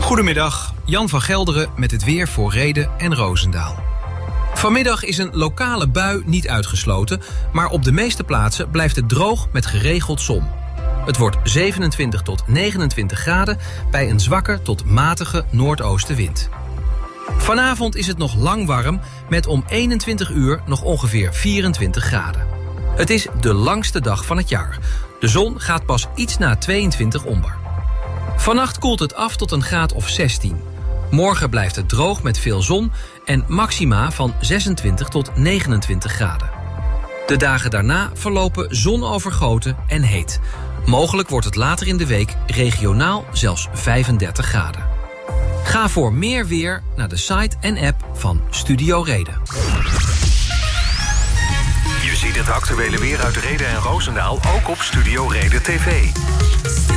Goedemiddag, Jan van Gelderen met het weer voor Rheden en Roosendaal. Vanmiddag is een lokale bui niet uitgesloten, maar op de meeste plaatsen blijft het droog met geregeld zon. Het wordt 27 tot 29 graden bij een zwakke tot matige noordoostenwind. Vanavond is het nog lang warm met om 21 uur nog ongeveer 24 graden. Het is de langste dag van het jaar. De zon gaat pas iets na 22 onder. Vannacht koelt het af tot een graad of 16. Morgen blijft het droog met veel zon en maxima van 26 tot 29 graden. De dagen daarna verlopen zonovergoten en heet. Mogelijk wordt het later in de week regionaal zelfs 35 graden. Ga voor meer weer naar de site en app van Studio Reden. Je ziet het actuele weer uit Rheden en Roosendaal ook op Studio Reden TV.